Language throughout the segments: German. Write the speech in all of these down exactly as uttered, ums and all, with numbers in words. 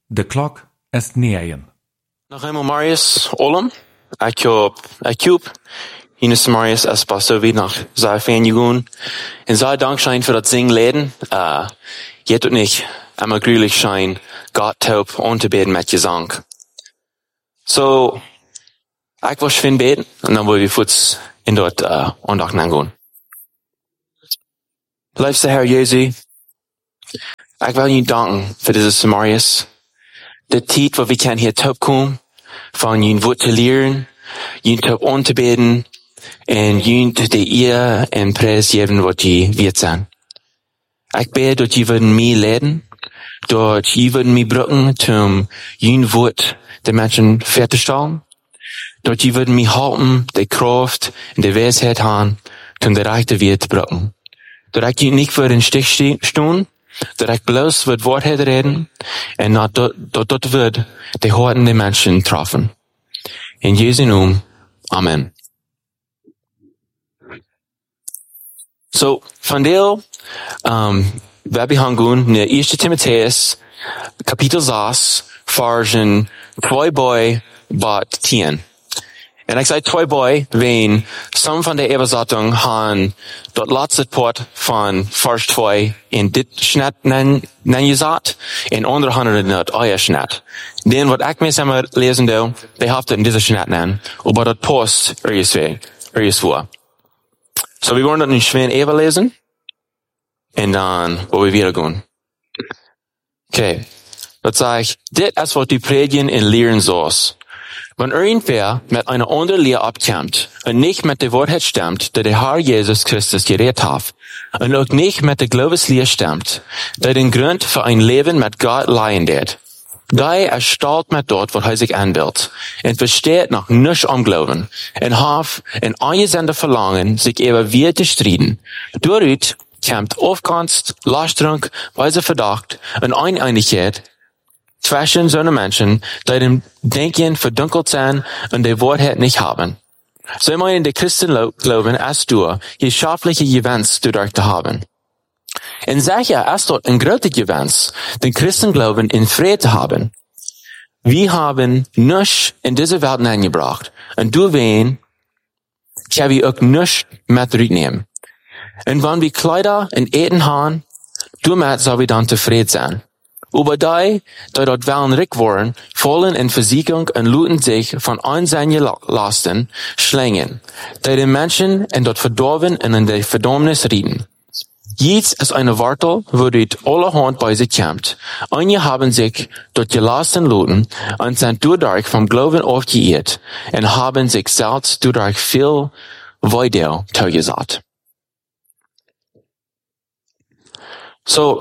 De klok is negen. Nog eenmaal Marius Olem. Ik heb, ik heb, hier is Marius als pastor weer nog zijn fan gegaan. En zij dankzij voor dat zingleden, uh, je het niet, einmal gruwelijk zijn, Gott taub om te beden met je zang. So, ik was van beden, en dan wil je voets in dat uh, aandacht gaan. Liefste Heer Jezus, ik wil je danken voor deze Samarius. De tijd waar we kan hier taub komen, van je woord te leren, je taub om te beden, en je de eer en prijs geven wat je weet zijn. Ik bid dat je würden mij leiden, dat je würden mij brengen om je woord de mensen ver te stellen, dat je würden mij helpen, de kracht en de wijsheid aan, om de rechte weer te brengen. Dat ik je niet voor een stich stoen, dat ik bloos wat waarheid reden, en dat dat, dat wordt de harten der Menschen treffen. In Jesu naam, Amen. So, van deel, um, we beginnen in eerste Timotheus, kapitel zes, versen twee bij tot tien. En ik zei twee bij, wen some van de Übersetzung han dat laatste part van vers twee in dit schnet nen, nen gezet, en andere han het net eier schnet. Den wat ik mis immer lesen doe, die heeft het in deze schnet nen, aber dat post ergens weer, ergens voor. So, we wollen dat nu schwer even lezen, en dan wo we weer gaan. Okay, dat zeg ik, dit is wat die predigen en leren zoals. Wanneer irgendwer met een andere leer opkomt en niet met de waarheid stemt dat de Heer Jezus Christus gered heeft, en ook niet met de geloofsleer stemt, dat den grond voor een leven met God leiden deed. Die is stalt met dat wat hij zich aanbeeldt, en versteht nog niets om geloven, en heeft een eingezende verlangen, zich even weer te strijden. Daaruit komt afkomst, lastdrunk, wijze verdacht, en oneindigheid, zwischen zo'n mensen, die dem Denken verdunkelt zijn en de waarheid niet hebben. Zij meinen de Christen geloven als door geschaftliche gewens dadurch te hebben. En zeg je, als dat een grote gewens, den Christen geloven in vrede te hebben. Wir haben nichts in deze wereld aangebracht, en door wen, gaan we ook nichts met uitnemen. En wanneer we Kleider en eten hebben, daarmee zullen we dan tevreden zijn. Aber die, die dort wel rik worden, vallen in Versiegung en looten zich van een zijn lasten, schlingen, die de mensen en dat verdorven en in de verdommnis rieden. Jetzt ist eine Wartel, wo dit allerhand bei sich kommt. Einige haben sich dort gelassen looten und sind dadurch vom Glauben aufgeirrt und haben sich selbst dadurch viel Weidel zugesagt. So,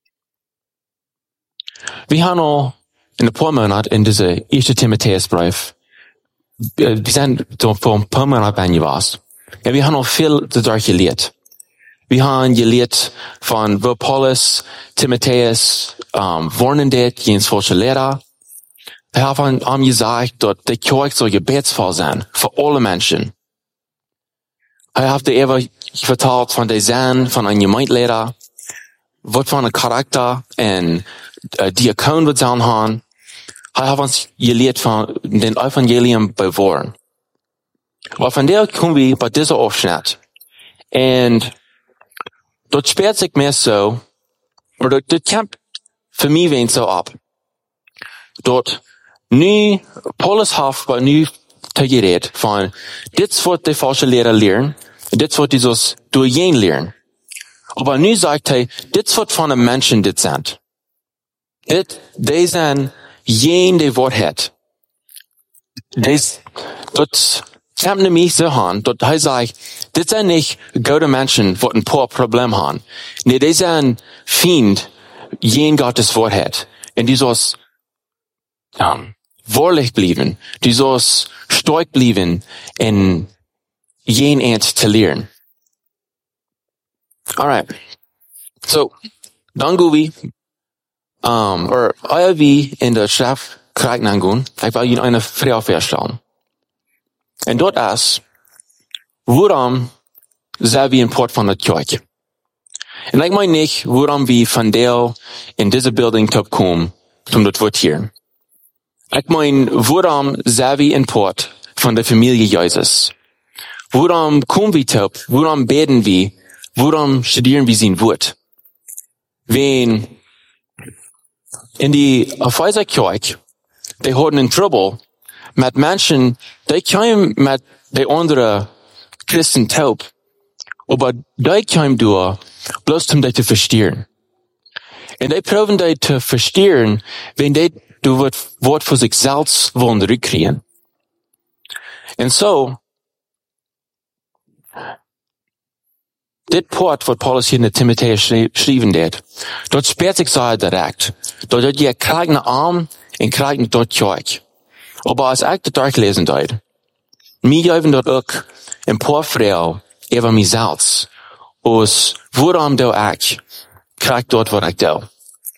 wir haben al in ein paar Monaten in diese erste Timotheusbrief, wir sind so vor ein paar Monaten angewasst. Ja, wir haben al viel dadurch gelehrt. Wir haben gelehrt von wo Paulus, Timotheus, um, warnen det, jens falsche Lehrer. Wir haben ihm gesagt, dass die Kirche soll gebetsvoll sein, für alle Menschen. Er hat ever vertalt von der Sinn von einem Gemeindelehrer, was für ein Charakter ein uh, Diakon wird sein haben. Er hat uns gelehrt von den Evangelium bewahren. Aber von der kommen wir bei dieser Aufschnitt. Und dort sperrt sich mehr so, oder dort kommt für mich wen so ab. Dort nu, Paulus hat bei nu geredet von, dit wird die falsche Lehrer lehren, dit wird Jesus durch jen lehren. Aber nu sagt er, dit wird von einem Menschen dit sind. Dit, die sind jen die Wahrheit. Des, dort kommt nämlich so an, dort er sagt, dit sind nicht gute Menschen, die ein paar Probleme haben. Nee, die sind Feind, jen Gottes Wahrheit. Und die soll um, wahrlich bleiben, die soll stark bleiben, in jen Ernst zu lehren. Alright. So, dann gehen wir, um, oder, euer wie in der Schrift kriegen angehen, ich will Ihnen eine Frage stellen. Und dort ist, warum sind wir ein Part von der Kirche? Und ich meine nicht, warum wir von der in diese Bildung kommen, om dat woord hier. Ik mijn, waarom zijn we in poort van de familie Jezus? Waarom komen we top? Waarom beten we? Waarom studieren we zijn woord? Wenn in die Epheser Kirche, die hadden een trouble met mensen, die kwamen met de andere Christen taub, aber die kwamen door, bloß om die te verstaan. En die proben die te verstaan, wenn die door het woord voor zichzelf willen terugkrijgen. En zo, dit poort wat Paulus hier in de Timotheus schrijven deed, dat speelt zich zo direct. Dat dat je krijgt naar arm en krijgt naar dat kerk. Maar als ik dat durchlezen deed, mij geven dat ook een paar vrouwen over mijzelf. Als waarom doe ik, krijg dat wat ik doe.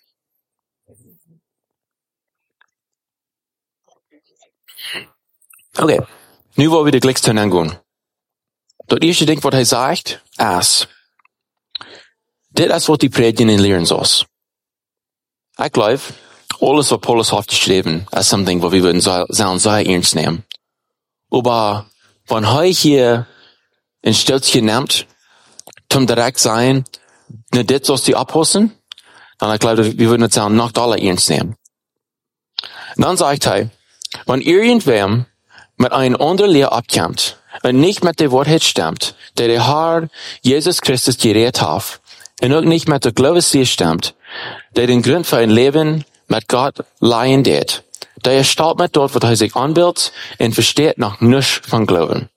Oké, okay. Nu wollen we de gelijkste aangaan. Dat eerste ding wat hij zegt, is, dit is wat die predigen en leren zoals. Ik geloof, alles wat Paulus heeft geschreven, is something wat we würden zijn zeer ernst nemen. Maar, wenn hij hier een stiltje neemt, om direct zijn, ne dit zoals die abhossen, dan ik geloof, we würden het zijn nog alle ernst nemen. Dan zegt hij, wenn irgendwem met een ander leer abkomt, en niet met de waarheid stemt, die de Heer Jezus Christus gereed heeft, en ook niet met de geloofsleer stemt, die den grond voor een leven met God leien deed, die er staat met dat wat hij zich aanbeeldt, en versteht nog niets van geloven.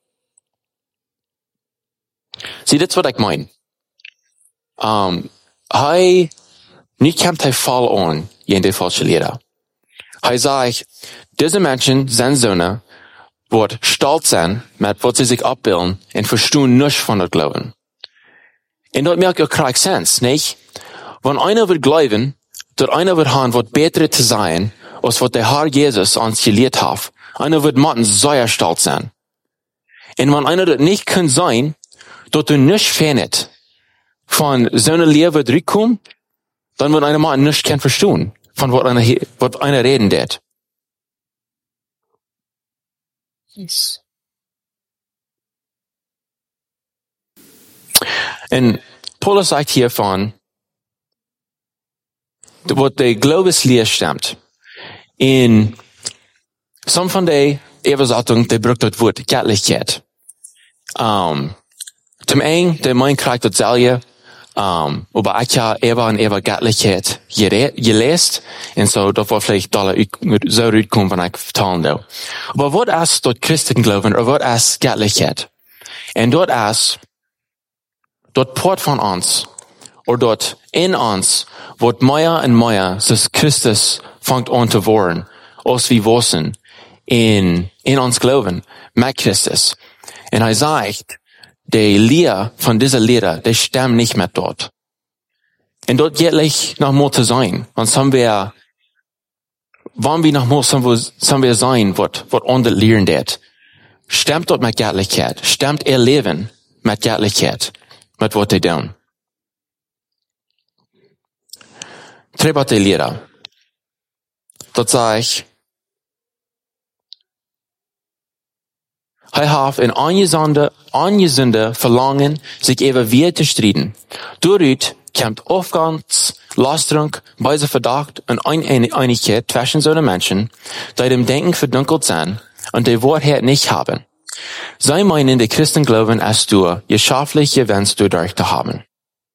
Zie, dit is wat ik meen. Um, hij, nu komt hij vol aan, in de falsche leraar. Hij zegt, deze mensen zijn zonen, wat stolz zijn met wat ze zich afbeelden en verstaan niets van het geloven. En dat merkt ook krijgt sens, niet? Wanneer einer wil geloven, dat einer wil gaan wat beter te zijn, als wat de Heer Jezus ons geleerd heeft, einer wil moeten zeer stolz zijn. En wanneer einer dat niet kan zijn, dat er niets fehlt van zo'n leer wat terugkomt, dan wil einer maar niets kan verstaan van wat einer, wat einer reden deed. Yes. En Paulus zegt hiervan, wat de geloofsleer stemt. In some van de overzetting, die gebruikt het woord goddelijkheid. Um, Zum einen, der mein krijgt hetzelfde, um, aber ik heb even en even goddelijkheid gelezen, en zo, dat wordt vielleicht dollar zo uitkomen van ik vertalen doe. Maar wat is dat christen geloven, of wat is goddelijkheid? En dat is, dat poort van ons, of dat in ons, wat meer en meer, zoals Christus vangt aan te worden, als we wissen, in, in ons geloven, met Christus. En hij zegt, de leer van deze leraar, die stemmen niet met dort. En dat geht nog meer te zijn. Want zijn we, wanneer we nog meer zijn we zijn, wat, wat onder leren deed. Stemt dat met goddelijkheid. Stemt er leven met goddelijkheid. Met wat hij doen. Trebat de leraar. Dat zeg hij heeft een aangezonde, aangezonde verlangen, zich even weer te strijden. Daaruit komt afgangs, lastering, bijze verdacht en oneenigheid tussen zo'n mensen, die dem Denken verdunkeld zijn en die waarheid niet hebben. Zij meinen, de Christen geloven als door geschaffliche wens dadurch te hebben.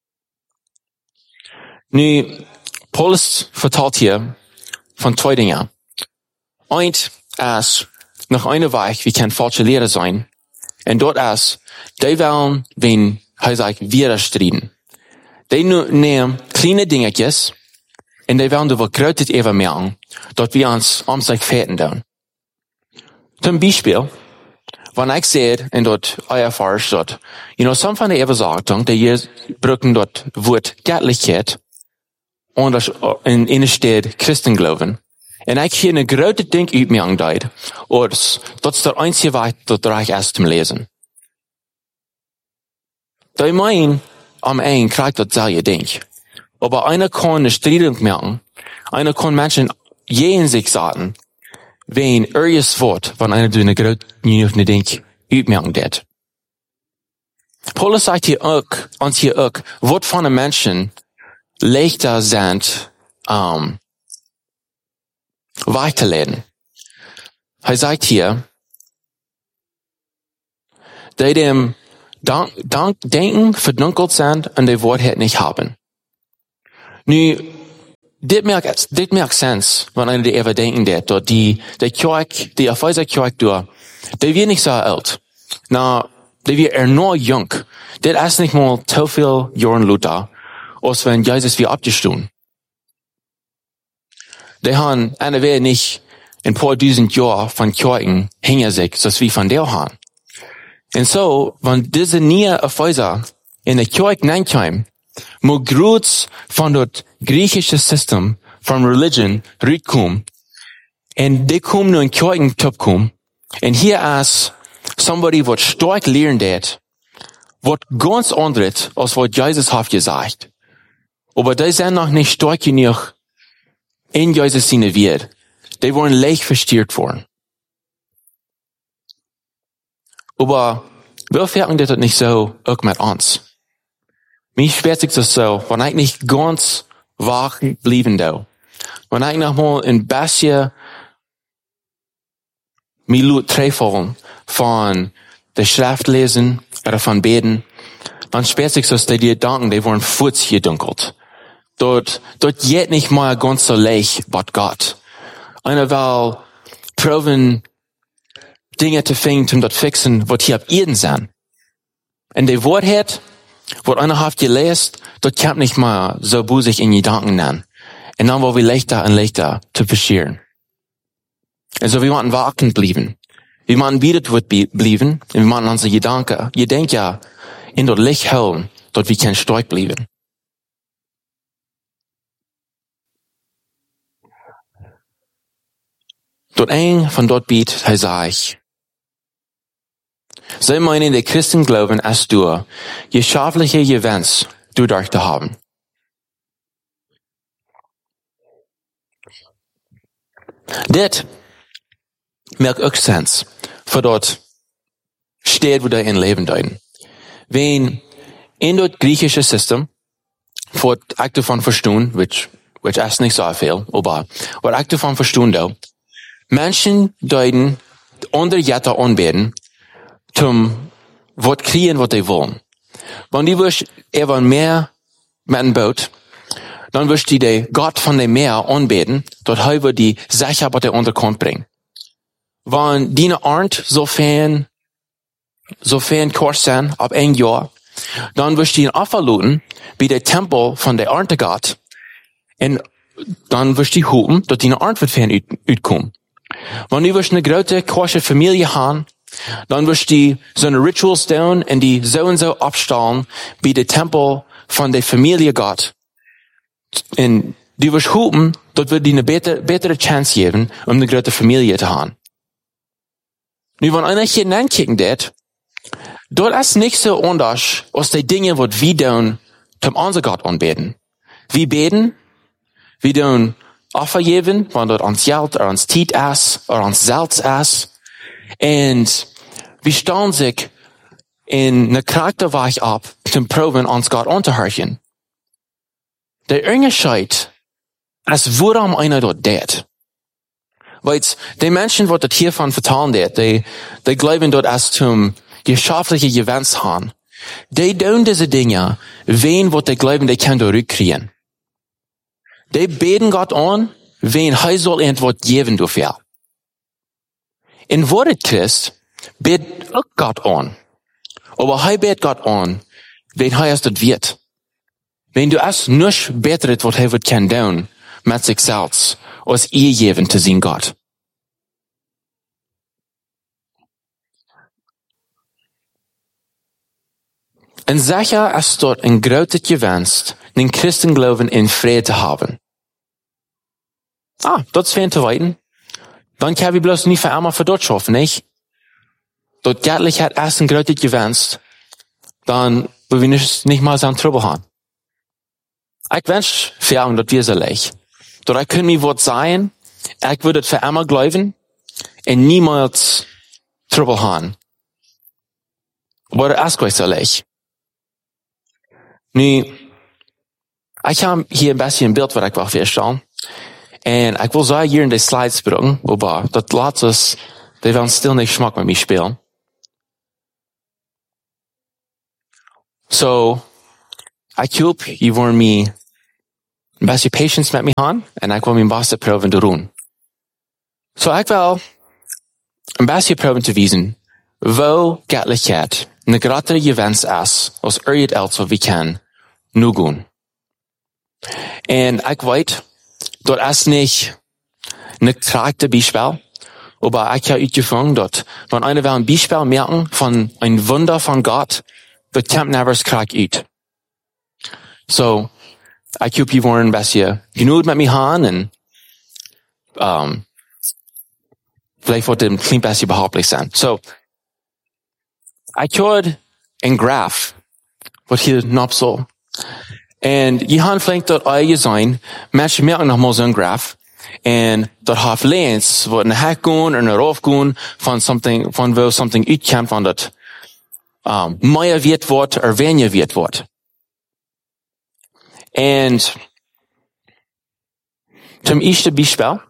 Nu, Paulus vertelt hier van twee dingen. Eén is, nog een weg, wie kan falsche leren zijn. En dat is, die willen, wenn hij zegt, widerstrijden. Die nemen kleine dingetjes, en die willen er wel groot even merken, dat we ons om zich feiten doen. Zum Beispiel, wanneer ik zeg, en dat I ervaart dat, you know, some van de Überzeugung, die hier gebruiken dat woord goddelijkheid, anders in, in de stad Christen geloven. En ik hier een grote ding uit mij aanduid, als dat is de einzige weg dat er is te lezen. Die mijn, am eind krijgt dat zelfde ding. Aber einer kann eine Striedung merken, einer kann Menschen je in sich zaten, wen erjes Wort, wann einer du eine grote nieuwe denk uitmerken deed. Paulus sagt hier ook, ons hier ook, wat van een mensen leichter zijn, um, weiter te leiden. Hij zegt hier, die dem dank, dank denken verdunkelt zijn en die woordheid niet hebben. Nu, dit maakt, dit maakt sens, wanneer die even denken dat, dat die, die kerk, die afwijzer kerk door, die weer niet zo oud. Nou, die weer er nog jong. Dit is niet mal te veel jaren Luther, als wenn Jezus weer abgestoen. Die haben eine weer nicht ein paar duizend Jahre von Kirchen hinter sich, so wie von der haben. Und so, wenn diese neue Erfolge in der Kirche hineinkommen, muss groß von dort griechische System, von Religion, rüberkommen, und die kommen nur in Kirchen kommen, und hier ist somebody, wat stark lernen dat, wat ganz anderes, als wat Jesus hat gesagt. Aber die sind noch nicht stark genug in Jesus seine Welt. Die wurden leicht verstört worden. Aber wir merken das nicht so auch mit uns. Mich schwert sich das so, wenn ich nicht ganz wach blieben da. Wenn ich noch mal ein bisschen Minuten treffen von der Schrift lesen oder von beten, dann schwert sich das, die Gedanken, die wurden futz gedunkelt. Dort, dort geht nicht mal ganz so leicht, was Gott. Einer will proben, Dinge zu finden, um dort fixen, was hier ab Erden sind. Und die Wahrheit, was einer hat gelesen, dort kommt nicht mal so busig in Gedanken nennen. Und dann wollen wir leichter und leichter zu verstehen. Also wir wollen wachend bleiben. Wir wollen wieder bleiben, und wir wollen unsere Gedanken, ihr denkt ja, in dort Licht holen, dort wir können stark bleiben. Dort ein von dort bietet, er sagt, sie meinen, die Christen glauben, als du geschaffliche Events durchdacht zu haben. Dit maakt ook sens, voor dort steht, wo die in Leben deuten. Wenn in dort griechische System, voor ik ervan verstehen, which, which is nicht so viel, aber, wat ik ervan verstehen da, Menschen deuten andere Jätter anbeten, zum wat kriegen, wat die wollen. Wenn die wirst even mehr mit einem Boot, dann wirst die den Gott von dem Meer anbeten, dort halber die Sache, was der unterkommt bringen. Wenn die Arndt sofern, sofern kurz sind, ab ein Jahr, dann wirst die ihn aufluten, bei der Tempel von der Arndt Gott, und dann wirst die hupen, dort die Arndt wird fern utkommen. Wenn du wirst eine große, große Familie haben, dann wirst du so eine Rituals tun und die so und so abstellen bei der Tempel von der Familie Gott. Und du wirst hupen, dort wird dir eine bessere, bessere Chance geben, um eine große Familie zu haben. Nu, wenn einer hier hineinkicken wird, dort ist nicht so anders, als die Dinge, die wir tun, zum unser Gott anbeten. Wir beten, wir tun Opfer geben, wenn dort ans Geld oder ans Tiet ist, oder ans Salz ist. Und wir stellen sich in eine Charakterweise ab, zum Proben, uns Gott anzuhören. Der Unterschied ist, worum einer dort tät. Weil die Menschen, die dort hiervon vertellen tät, die, die glauben dort als zum geschaffliche Events haben, die tun diese Dinge, wen, wo die glauben, die können zurückkriegen. Die beten Gott an, wen er soll Antwort geben dafür. In Wort Christ bet auch Gott an. Aber er bet Gott an, wen er es dort wird. Wenn du es nicht betret, was er wird kann tun, mit sich selbst, als ihr geben zu sein Gott. Und sicher ist dort ein großes Gewinst, den Christenglauben in Frieden zu haben. Ah, das ist fein zu weiten. Dann kann wir bloß nicht für einmal für dort schaffen, nicht? Dort Göttlichkeit ist ein großes Gewinst, dann will wir nicht, nicht mal so einen Trouble haben. Ich wünsche für uns, dass wir so leicht. Dort können wir was sein, ich würde für einmal glauben und niemals Trouble haben. Aber das ist so leicht. Nu, ich habe hier ein bisschen ein Bild, was ich will feststellen. Und ich will so hier in die Slides bringen, aber das laat es, die werden still nicht Geschmack mit mir spielen. So, ich hoffe, ihr wollt mir ein bisschen Patience mit mir haben, und ich will mein Bestes proben zu tun. So, ich will ein bisschen proben zu wissen, wo Göttlichkeit eine größere Events ist, als irgendetwas, was wir kennen, nur gehen. Und ich weiß, dort ist nicht eine trachte Beispiel, aber ich habe uitgefunden, dass wenn einer will ein Beispiel merken von ein Wunder von Gott, das kommt never kracht uit. So, ich hoffe, ihr wollt ein bisschen genug mit mir haben und um, vielleicht wird es ein klein bisschen behaglich sein. So, ich habe ein Graph, was hier noch so. Und je haben vielleicht dort euer sein, Menschen merken noch mal so ein Graph, und dort hat Lens, wo eine Hack gehen oder eine Rauf gehen, von something, von wo something uitkommt, von dort, um, mehr wird wird, oder weniger wird wird. Und, zum ersten Beispiel,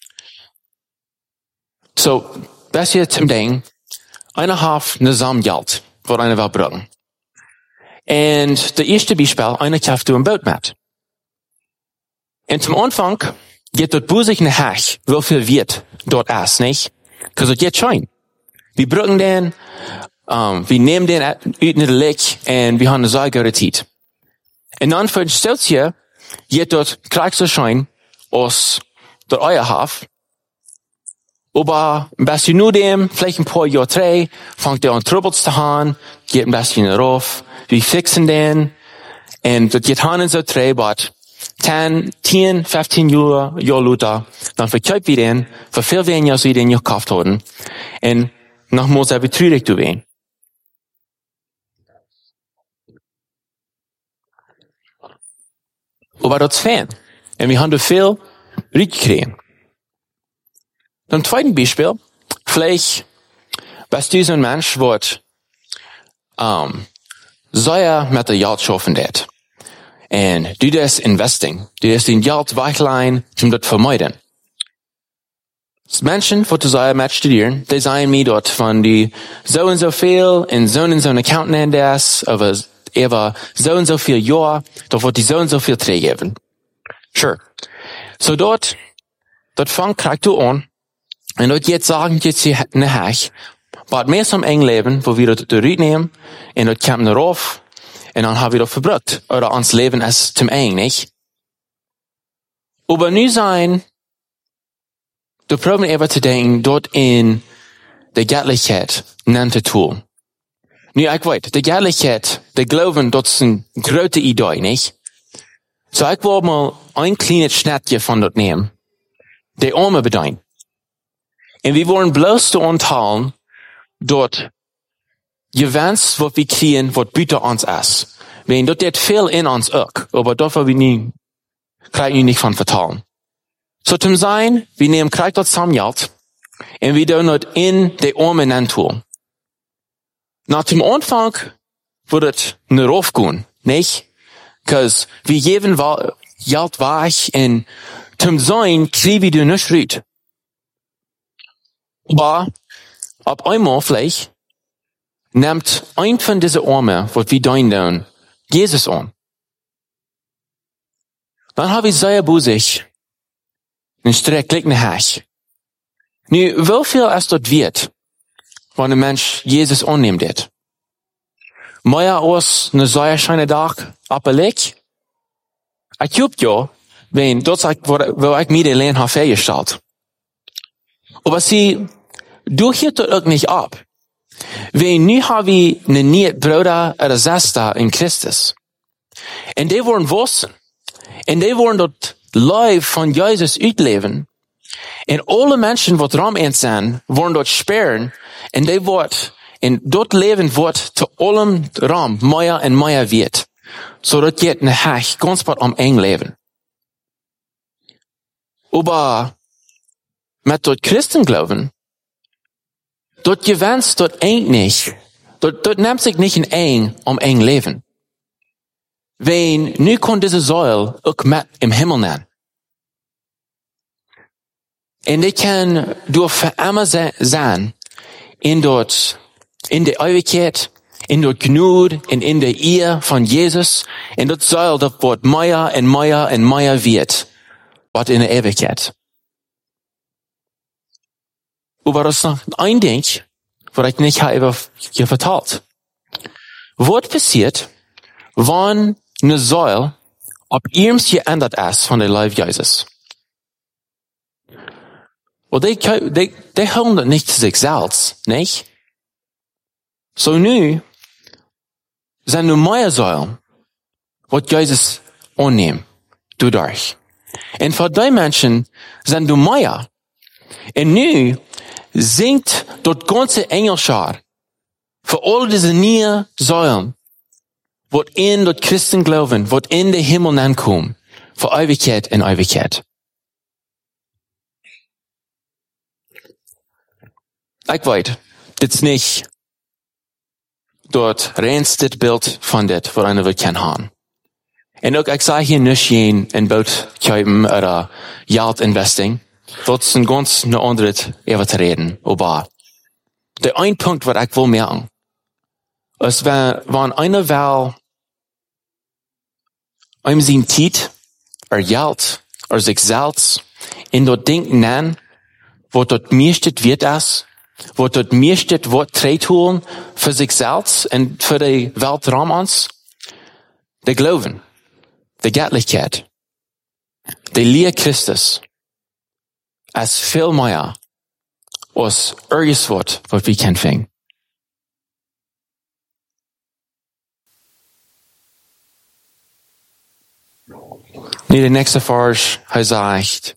so, das hier zum Ding, einer hat eine Samengeld, wo einer will brauchen. Und der erste Beispiel, einer kauft ein Boot mit. Und zum Anfang geht dort busig eine Hack, wie viel wird dort ist, nicht? Because es geht schon. Wir brauchen den, um, wir nehmen den uit in de Lek und wir haben eine sehr gute Zeit. Und dann für ein Stelzje geht dort kriegst du schon aus der euer Haft. Aber ein bisschen nur dem, vielleicht ein paar Jahre drei, fängt er an Troubles zu haben, geht ein bisschen rauf, wir fixen den, und das geht an so drei, aber zehn, zehn, fünfzehn Jahre, Jahre lauter, dann verkauft wir den, für viel weniger, als wir den gekauft haben, und nochmals er betrüdigt zu werden. Aber das ist fein. Und wir haben da viel rückgekriegt. Zum zweiten Beispiel, vielleicht bist du so ein Mensch, der um, sehr Material schaffen wird. Und du das investing. Du das den Geld wegleihen, um das zu vermeiden. Menschen, die sehr mit studieren, die sagen mir dort von die so und so viel in so und so ein Account nennen das, aber über so und so viel Jahr, da wird die so und so viel geben. Sure. So dort, dort fängt kriegst du an, und dort jetzt sagen, jetzt hier eine Hack, aber mehr zum Engleben, wo wir dort nehmen, und dort kommen wir rauf, und dann haben wir dort verbrückt. Oder ans Leben ist zum Eng, nicht? Aber nu sein, du probieren eben zu denken, dort in der Göttlichkeit nennt er Tool. Nu, ich weiß, der Göttlichkeit, der Glauben, dort ist eine große Idee, nicht? So, ich will mal ein kleines Schnittchen von dort nehmen, der Arme bedeuten. Und wir wollen bloß zu unteilen, dort, Events, was wir kriegen, was bitte uns ist. Wenn dort hat viel in uns auch, aber dort wir nie, kriegen wir nicht von vertalen. So, zum Sein, wir nehmen krieg dort zusammen Geld, und wir tun dort in die Arme nennen. Nach dem Anfang wird es eine raufgehen, nicht? Cause wir geben Geld weg, und zum Sein kriegen wir nicht rüt. Aber, ab einmal vielleicht, nimmt ein von diesen Armen, was wir tun, Jesus an. Dann habe ich sehr busig, einen strecklichen Hack. Nu, wie viel es dort wird, wenn ein Mensch Jesus annimmt? Mehr als eine sehr schöne Tag, abgelegt? Ich glaube ja, wenn dort, wo ich mir die Lehre habe festgestellt. Aber sie, du hielt dort auch nicht ab. Wenn nu haben wir eine neue Bruder oder Schwester in Christus. Und die wollen wissen. Und die wollen dort live von Jesus uitleben. Und alle Menschen, die rum sind, wollen dort sperren. Und die wird, und dort leben wird zu allem Raum mehr und mehr wird. So dort geht eine Hack ganz bald am eng leben. Aber mit dort Christen glauben, dort gewinnst dort eng nicht, dort, dort nimmt sich nicht in eng um eng leben. Wenn nu kon diese Säule auch mit im Himmel nehmen. Und die kann durch für immer sein, in dort, in der Ewigkeit, in dort Gnade, und in der Ehe von Jesus, in dort Säule, das wird mehr und mehr und mehr wird, was in der Ewigkeit. Aber das ist noch ein Ding, was ich nicht habe hier vertalt. Was passiert, wenn eine Säule ab ihms geändert ist von der Leib Jesus? Und die, die, die hören das nicht zu sich selbst, nicht? So nu sind nur mehr Säulen, was Jesus annimmt, dadurch. Und für die Menschen sind nur mehr. Und nu singt dort ganze Engelschar für all diese neue Säulen, was in dort Christen glauben, was in den Himmel ankommen, für Ewigkeit und Ewigkeit. Ich weiß, das ist nicht dort reinste Bild von das, was einer wird kennen haben. Und auch, ich sage hier nicht gehen in Boot kaufen oder Geld investing. Das ist ein ganz eine andere Art zu reden. Aber der ein Punkt, was ich will merken, ist, wenn, wenn einer will, einem sein Zeit, er Geld, er sich selbst, in dort denken nennen, wo dort mir steht, wird es, wo dort mir steht, wo drei tun für sich selbst und für die Weltraum uns, der Glauben, der Göttlichkeit, der Liebe Christus, als viel mehr als irgendwas, was wir kennen. Nee, der nächste Vers, er sagt,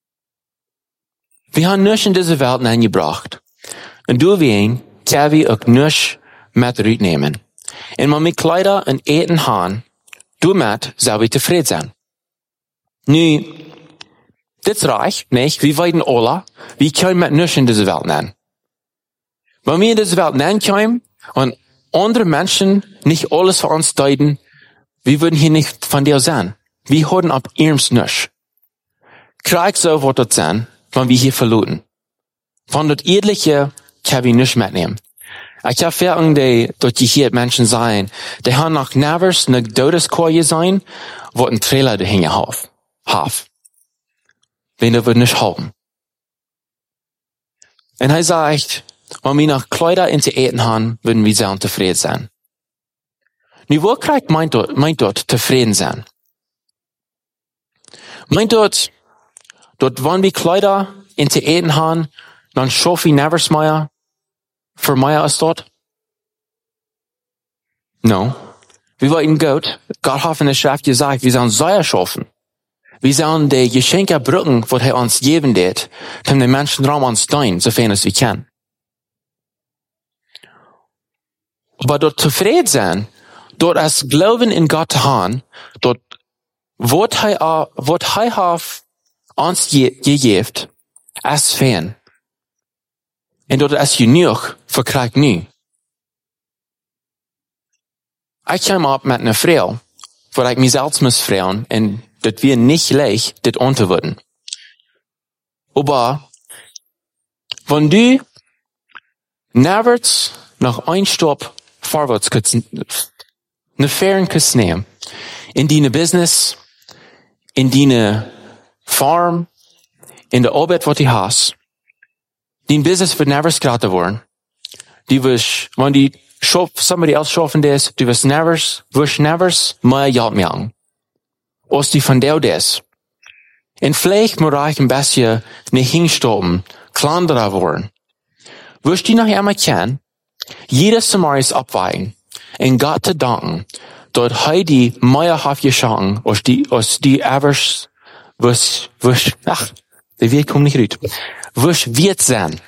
wir haben nichts in diese Welt eingebracht. Und du wen, kann wir auch nichts mit reinnehmen. Und wenn wir Kleider und Eten haben, du mit, soll wir zufrieden sein. Nu, das reicht nicht. Wir weiden alle, wir können mit nichts in diese Welt nehmen. Wenn wir in diese Welt nehmen können und andere Menschen nicht alles für uns deuten, wir würden hier nicht von dir sein. Wir hören ab ihms nichts. Krieg so wird das sein, wenn wir hier verloren. Von dort Ehrliche kann wir nicht mitnehmen. Ich habe Erfahrungen, die dort hier Menschen sein, die haben nach Nevers eine Todeskoje sein, wo ein Trailer dahinter haf. Haf. Wenn der wird nicht halten. Und er sagt, wenn wir nach Kleider in zu eten haben, würden wir sehr zufrieden sein. Nu, wo kriegt meint dort, meint dort zufrieden sein? Meint dort, dort, wenn wir Kleider in zu eten haben, dann schaff ich nevers mehr, für mehr als dort? No. Wir wollten Gott, Gott hat in der Schrift gesagt, wir sollen Säuer schaffen. Wir sollen die Geschenke brücken, was er uns geben wird, um den Menschen Raum uns dienen, sofern es wir können. Aber dort zufrieden sein, dort als Glauben in Gott zu haben, dort, was er, was er hat uns gegeben, als Fan. Und dort als genug verkrijgt nu. Ich kam ab mit einer Frau, wo ich mich selbst muss fragen, und das wir nicht leicht, das antworten. Aber, wenn du nevers nach ein Stopp vorwärts kannst, eine Fähren kannst nehmen, in deine Business, in deine Farm, in der Arbeit, was du hast, dein Business wird nevers gratis worden. Du wirst, wenn die schaff, somebody else schaffen das, du wirst nevers, wirst nevers mehr Geld machen. Als die von dir das. Und vielleicht muss ich ein bisschen nicht hinstoppen, kleinerer worden. Wirst du noch einmal kennen, jedes Mal ist abweigen, und Gott zu danken, dort he die mehr hat geschaffen, als die, als die evers, was, was, ach, der Weg kommt nicht gut. Was wird sein?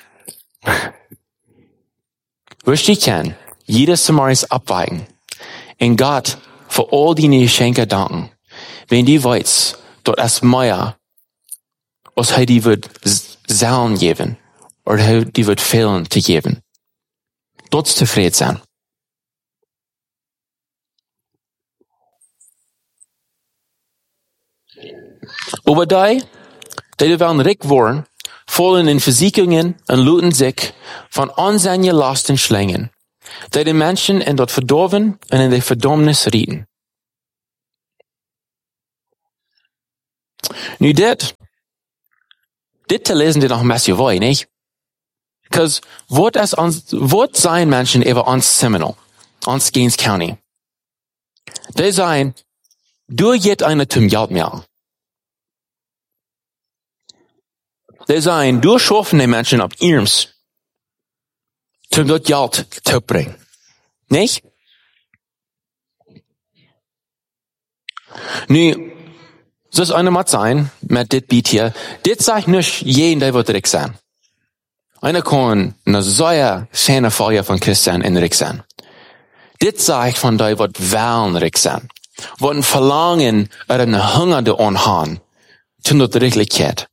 Was die kennen, jedes Mal ist abweigen, und Gott für all deine Geschenke danken. Wenn die weiß, dort ist mehr, als er die wird sollen geben, oder die wird fehlen zu geben. Dort zufrieden sein. Aber die, die werden reich worden, fallen in Versicherungen und looten sich von unseine Lasten schlingen, die die Menschen in dort verdorben und in die Verdammnis rieten. Nu dit, dit te lezen dit nog een beetje wij, niet? Because wat is ons, wat zijn mensen over ons Seminole, ons Gaines County? Die zijn, du jet eine zum Geld mehr. Die zijn, du schaffen die Menschen op ihrens, zum dat Geld zu bringen. Nicht? Nu, das eine mag sein, mit dit Beat hier, dit sagt nicht jeden, der wird reich sein. Einer kann eine sehr schöne Feier von Christen in reich sein. Dit sagt von der wird wollen reich sein. Wird ein Verlangen oder eine Hunger der anhaben, zu der Richtigkeit.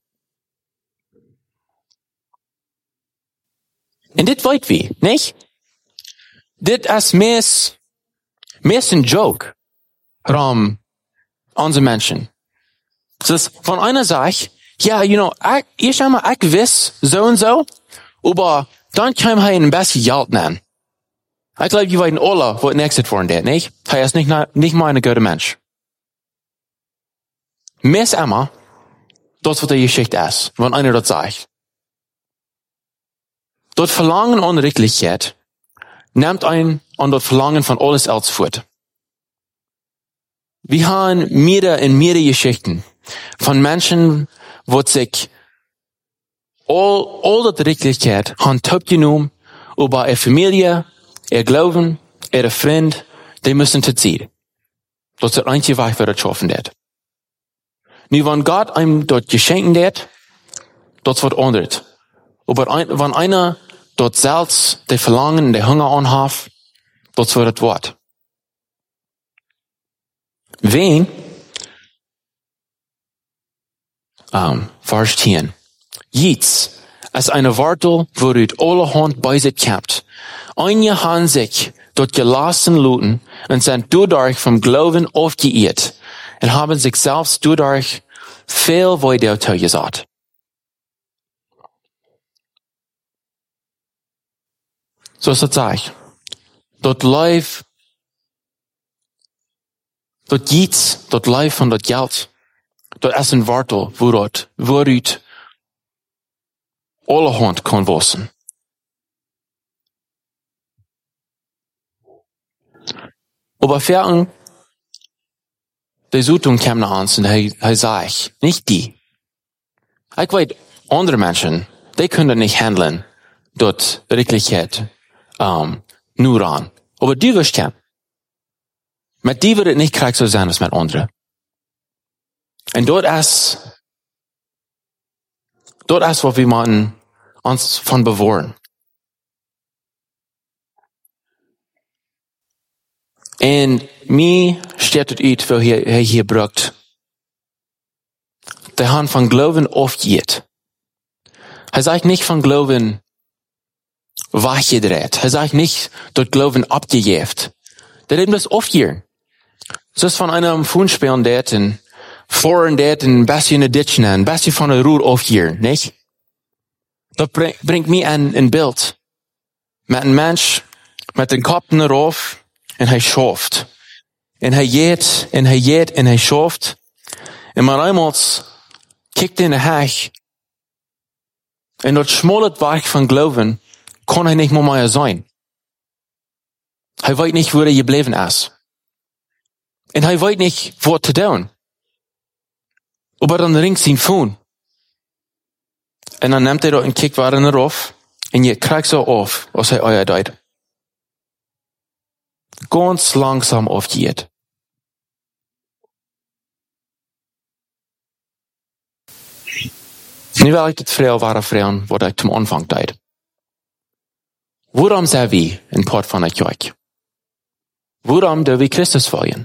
Und dit weit wie, nicht? Dit ist meist, meist ein Joke, rum unsere Menschen. Das ist von einer Sache, ja, you know, ich, ich schau mal, ich weiß, so und so, aber dann kann ich ein bisschen Geld nehmen. Ich glaube, die werden alle, was nächstes von der, nicht? Er ist nicht, nicht mal ein guter Mensch. Meist immer, das, was die Geschichte ist, wenn einer das sagt. Dort Verlangen an Richtigkeit nimmt ein an das Verlangen von alles else fort. Wir haben mehrere in mehrere Geschichten von Menschen, wo sich all, all die Richtigkeit haben top genommen, über ihre Familie, ihr Glauben, ihre Freund, die müssen zu ziehen. Das ist der einzige Weg, wie das schaffen wird. Nu, wenn Gott einem dort geschenken wird, das wird anders. Aber ein, wenn einer dort selbst die Verlangen, die Hunger anhat, das wird das Wort. Wen? Um, Vers zehn. Jetzt, als eine Wortel, worüber alle Hand bei sich gehabt. Einige haben sich dort gelassen looten und sind dadurch vom Glauben aufgeirrt und haben sich selbst dadurch viel weiter zugesagt. So ist das sag. Dort läuft, dort geht's, dort läuft von dort Geld. Dort ist ein Wortel, wo dort, wo dort alle Hand kann wissen. Aber für die Sutung kam nach uns und er, er sagt, nicht die. Ich weiß, andere Menschen, die können nicht handeln, dort Wirklichkeit, um, nur an. Aber die wirst kennen. Mit die wird es nicht gleich so sein als mit anderen. Und dort ist, dort ist, wo wir man uns von bewahren. Und mir steht es uit, wo hier, hier, hier brucht. Der haben von Glauben aufgeht. Er sagt nicht von Glauben weggedreht. Er sagt nicht, dort Glauben abgejäft. Der eben das aufgehen. Das ist von einem Fußspielen, der den Foren, der den ein bisschen in der Ditch nennen, ein bisschen von der Ruhe aufgehen, nicht? Das bringt mir ein, ein Bild. Mit einem Mensch, mit dem Kopf darauf, und er schafft. Und er geht, und er geht, und er schafft. Und man einmal kickt in den Hech. Und dort schmollet Werk von Glauben, kann er nicht mehr sein. Er weiß nicht, wo er geblieben ist. Und er weiß nicht, was zu tun. Aber dann ringt ihn Phone. Und dann nimmt er dort einen Kick weiter drauf, und ihr kriegt so auf, was er euer deut. Ganz langsam aufgeht. Nu wil ik het vrouw waren vragen, wat ik zum Anfang deed. Waarom zijn we een part van het kerk? Waarom doen we Christus volgen?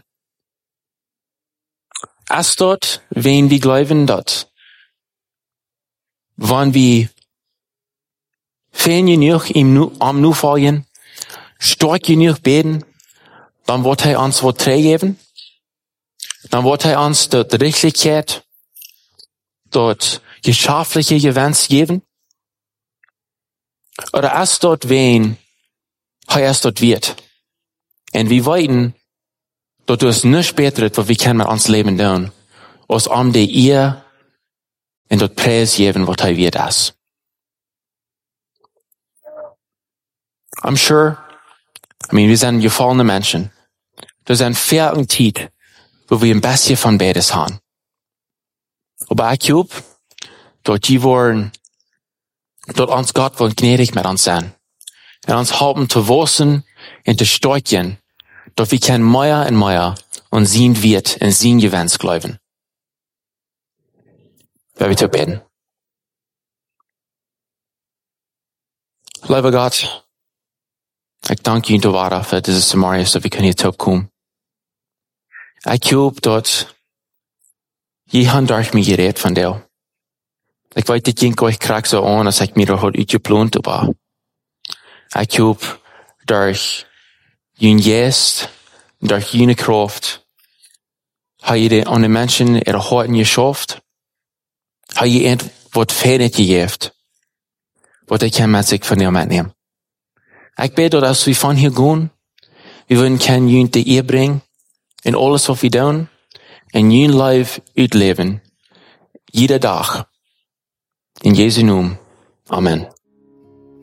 Is dat, wen we geloven dat wann wir fern genug ihm nu, am nu fallen, stark genug beten, dann wird er uns was geben, dann wird er uns dort Richtigkeit, dort geschaffliche Gewinns geben, oder erst dort wen, er erst dort wird. Und wir weiten, dort ist nichts Besseres, was wir können mit uns Leben tun, als um die ihr und dort Preis geben, was er wird ist. I'm sure, I mean, wir sind gefallene Menschen. Das ist ein vierten Zeit, wo wir ein bisschen von beides haben. Aber ich glaube, dort die wollen, dort uns Gott will gnädig mit uns sein. Und uns helfen zu wachsen und zu stärken, dort wir können mehr und mehr und sehen wird und sehen Gewinns glauben. Wer wir zu beten. Lieber Gott, ich danke Ihnen, Tovara, für dieses Szenario, so wir können hier zurückkommen. Ich glaube, dort, jemand durch mich geredet von dir. Ich weiß, ich ging euch gerade so an, als ich mir doch heute geplant habe. Ich glaube, durch jene Geist, durch jene Kraft, habe ich an den Menschen ihre Horten geschafft, habe ich etwas Fähigkeit gegeben, was ich kann mit sich von dir mitnehmen. Ich bete, dass wir von hier gehen, wir würden kein Jünd die Ehe bringen, in alles, was wir tun, in Jünd Life utleben, jeder Tag. In Jesu Namen. Amen.